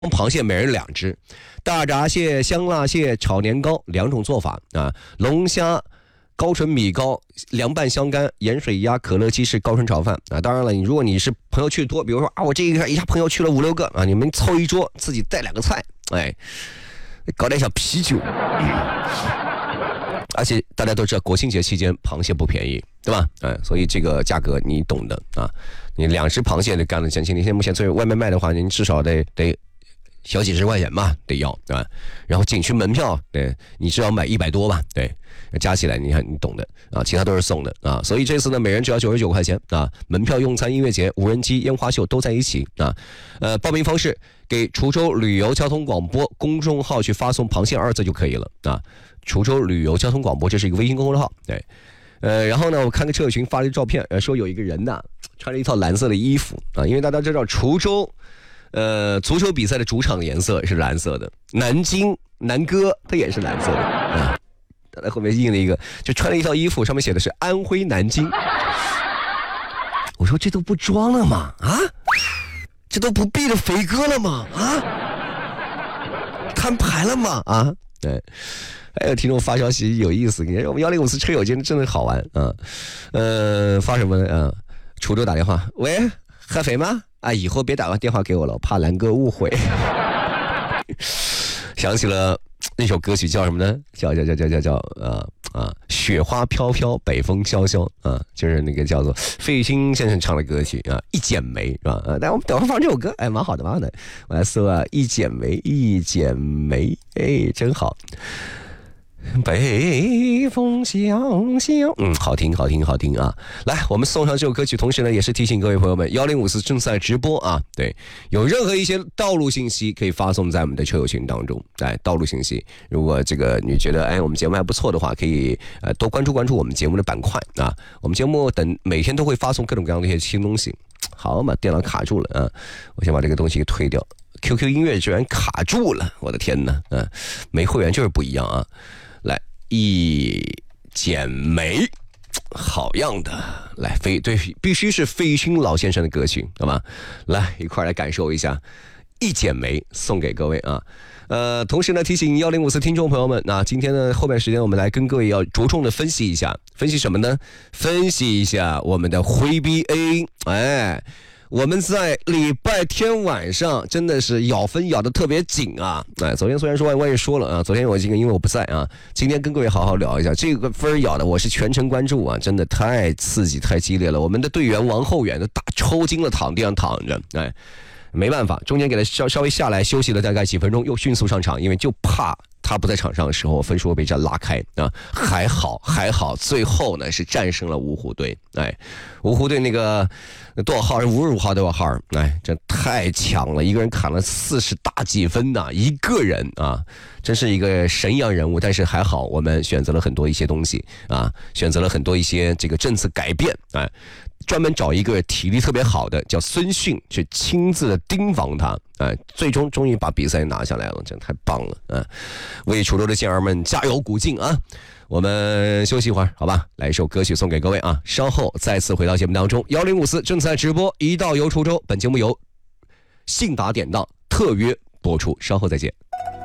螃蟹每人2只，大闸蟹、香辣蟹炒年糕2种做法啊，龙虾、高纯米糕、凉拌香干、盐水鸭、可乐鸡翅、高纯炒饭啊。当然了，如果你是朋友去多，比如说啊，我这一下朋友去了5、6个啊，你们凑一桌，自己带2个菜，哎，搞点小啤酒。而且大家都知道，国庆节期间螃蟹不便宜，对吧？所以这个价格你懂的啊。你2只螃蟹得干了将近，你现在目前在外面卖的话，您至少得小几十块钱吧，得要，对吧？然后景区门票，对，你至少买100多吧，对，加起来你看你懂的啊，其他都是送的啊。所以这次呢，每人只要99块钱啊，门票、用餐、音乐节、无人机、烟花秀都在一起啊。报名方式给滁州旅游交通广播公众号去发送“螃蟹”2字就可以了啊。滁州旅游交通广播，这是一个微信公众号，对。然后呢，我看个车友群发了一照片，说有一个人呢穿了一套蓝色的衣服啊，因为大家知道滁州，足球比赛的主场颜色是蓝色的，南京南哥它也是蓝色的啊。他在后面印了一个，就穿了一套衣服，上面写的是安徽南京。我说这都不装了吗？啊，这都不避着肥哥了吗？啊，摊牌了吗？啊，对。还有听众发消息有意思，你看我们1054车友真的好玩啊。发什么呢？啊，滁州打电话，喂，合肥吗？啊，以后别打个电话给我了，我怕蓝哥误会。想起了那首歌曲叫什么呢？叫雪花飘飘，北风萧萧啊，就是那个叫做费玉清先生唱的歌曲啊，一剪梅是吧？但我们等会儿放这首歌，哎，蛮好的，蛮好的。我来搜啊，一剪梅，一剪梅，哎，真好。北风萧萧，好听啊！来，我们送上这首歌曲，同时呢，也是提醒各位朋友们，1054正在直播啊。对，有任何一些道路信息可以发送在我们的车友群当中。道路信息，如果这个你觉得我们节目还不错的话，可以多关注我们节目的板块啊。我们节目每天都会发送各种各样的一些新东西。好嘛，电脑卡住了啊！我先把这个东西给推掉。QQ 音乐居然卡住了，我的天哪！没会员就是不一样啊。来，一剪梅，好样的！来，必须是费玉清老先生的歌曲，好吗？来，一块来感受一下一剪梅，送给各位啊。同时呢，提醒1054听众朋友们，那今天呢后半时间我们来跟各位要着重的分析一下，分析什么呢？分析一下我们的灰 BA， 我们在礼拜天晚上真的是咬分咬得特别紧啊！昨天虽然说我也说了啊，昨天因为我不在啊，今天跟各位好好聊一下这个分咬的，我是全程关注啊，真的太刺激太激烈了。我们的队员王后远都打抽筋了，躺地上躺着，没办法，中间给他稍微下来休息了大概几分钟，又迅速上场，因为就怕他不在场上的时候分数被这拉开啊。还好，最后呢是战胜了芜湖队。芜湖队那个多少号人55号多少号，这太强了，一个人砍了40大几分呐，一个人啊，真是一个神一样人物。但是还好，我们选择了很多一些东西啊，选择了很多一些这个政策改变专门找一个体力特别好的叫孙迅去亲自的盯防他，最终于把比赛拿下来了，真的太棒了为滁州的健儿们加油鼓劲啊！我们休息一会儿，好吧？来一首歌曲送给各位啊！稍后再次回到节目当中，1054正在直播，一道游滁州。本节目由信达典当特约播出，稍后再见。